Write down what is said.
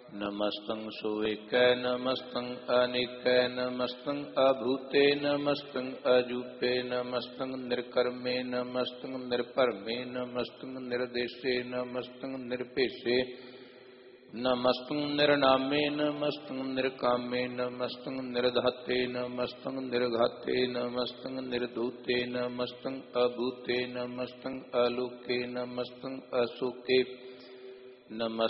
नमस्तं सुविकै नमस्तं अनिकै नमस्तं अभूते नमस्तं अजूपे नमस्तं निर्कर्मे नमस्तं निर्भरमे नमस्तं निर्देशे नमस्तं निर्पेशे नमस्तं निर्नामे नमस्तं निर्कामे नमस्तं निर्धाते नमस्तं निर्घाते नमस्तं निर्धूते नमस्तं अभूते नमस्तं आलोके नमस्तं अशोके नमस्तं